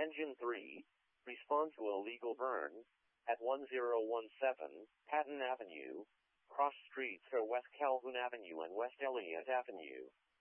Engine 3, respond to illegal burn at 1017 Patton Avenue, cross streets are West Calhoun Avenue and West Elliott Avenue.